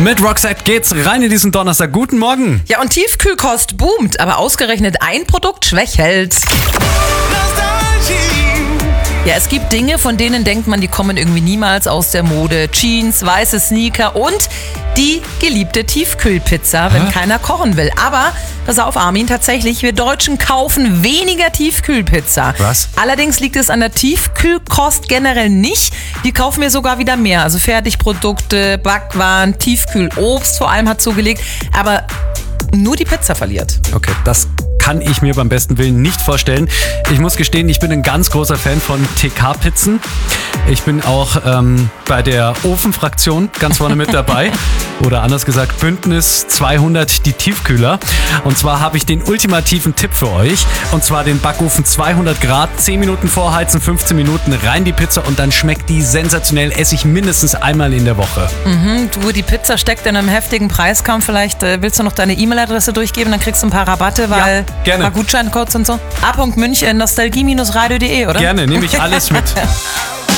Mit Roxette geht's rein in diesen Donnerstag. Guten Morgen. Ja, und Tiefkühlkost boomt, aber ausgerechnet ein Produkt schwächelt. Ja, es gibt Dinge, von denen denkt man, die kommen irgendwie niemals aus der Mode. Jeans, weiße Sneaker und die geliebte Tiefkühlpizza, wenn keiner kochen will. Aber, pass auf Armin, tatsächlich, wir Deutschen kaufen weniger Tiefkühlpizza. Was? Allerdings liegt es an der Tiefkühlkost generell nicht. Die kaufen wir sogar wieder mehr. Also Fertigprodukte, Backwaren, Tiefkühlobst vor allem hat zugelegt. Aber nur die Pizza verliert. Okay, das kann ich mir beim besten Willen nicht vorstellen. Ich muss gestehen, ich bin ein ganz großer Fan von TK-Pizzen. Ich bin auch bei der Ofenfraktion ganz vorne mit dabei. Oder anders gesagt, Bündnis 200, die Tiefkühler. Und zwar habe ich den ultimativen Tipp für euch. Und zwar den Backofen 200 Grad, 10 Minuten vorheizen, 15 Minuten rein die Pizza und dann schmeckt die sensationell. Esse ich mindestens einmal in der Woche. Du, die Pizza steckt in einem heftigen Preiskampf. Vielleicht willst du noch deine E-Mail-Adresse durchgeben, dann kriegst du ein paar Rabatte, weil Ja, gerne. ein paar Gutscheincodes und so. A. München, nostalgie-radio.de, oder? Gerne, nehme ich alles mit.